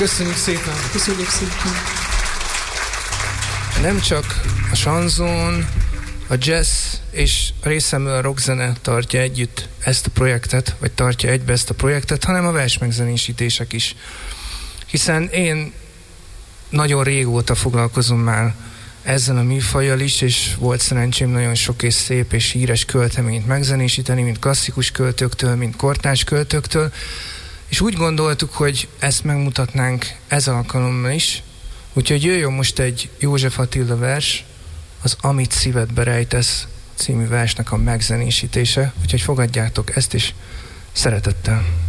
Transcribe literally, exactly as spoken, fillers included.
Köszönjük szépen! Köszönjük szépen! Nem csak a sanzon, a jazz és részemről a rockzene tartja együtt ezt a projektet, vagy tartja egybe ezt a projektet, hanem a versmegzenésítések is. Hiszen én nagyon régóta foglalkozom már ezzel a műfajjal is, és volt szerencsém nagyon sok és szép és híres költeményt megzenésíteni, mint klasszikus költőktől, mint kortárs költőktől, és úgy gondoltuk, hogy ezt megmutatnánk ez alkalommal is, úgyhogy jöjjön most egy József Attila vers, az Amit szívedbe rejtesz című versnek a megzenésítése, úgyhogy fogadjátok ezt is szeretettel.